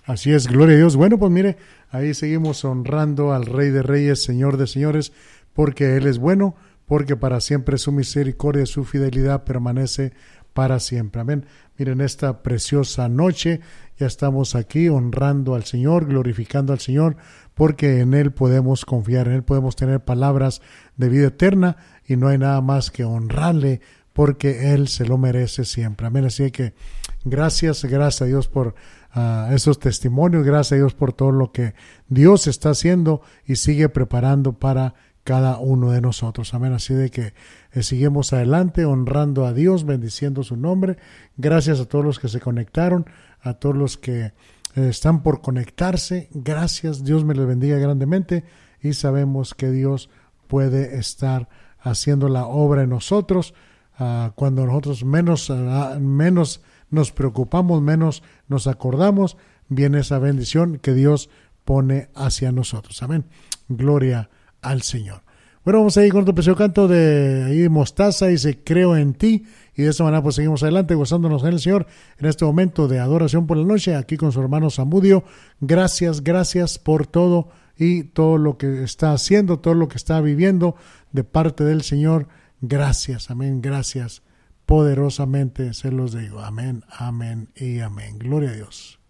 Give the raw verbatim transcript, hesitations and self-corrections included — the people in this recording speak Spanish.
Así es, gloria a Dios. Bueno, pues mire, ahí seguimos honrando al Rey de Reyes, Señor de Señores, porque Él es bueno, porque para siempre su misericordia, su fidelidad permanece para siempre. Amén. Miren, esta preciosa noche ya estamos aquí honrando al Señor, glorificando al Señor, porque en Él podemos confiar, en Él podemos tener palabras de vida eterna y no hay nada más que honrarle, porque Él se lo merece siempre. Amén. Así que gracias, gracias a Dios por uh, esos testimonios, gracias a Dios por todo lo que Dios está haciendo y sigue preparando para cada uno de nosotros. Amén. Así de que eh, seguimos adelante honrando a Dios, bendiciendo su nombre. Gracias a todos los que se conectaron, a todos los que eh, están por conectarse. Gracias, Dios me les bendiga grandemente y sabemos que Dios puede estar haciendo la obra en nosotros. Uh, cuando nosotros menos, uh, menos nos preocupamos, menos nos acordamos, viene esa bendición que Dios pone hacia nosotros. Amén. Gloria al Señor. Bueno, vamos a ir con otro precioso canto de ahí Mostaza, dice creo en ti, y de esta manera pues seguimos adelante gozándonos en el Señor en este momento de adoración por la noche aquí con su hermano Zamudio. Gracias, gracias por todo y todo lo que está haciendo, todo lo que está viviendo de parte del Señor. Gracias, amén, gracias, poderosamente se los digo, amén, amén y amén. Gloria a Dios.